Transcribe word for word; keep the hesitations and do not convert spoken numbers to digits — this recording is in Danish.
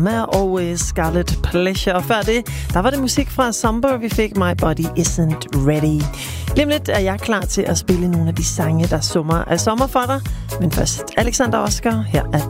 og uh, Scarlet Pleasure. Og før det, der var det musik fra Somber, vi fik My Body Isn't Ready. Lige om lidt er jeg klar til at spille nogle af de sange, der summer af sommer for dig. Men først Alexander Oscar, her er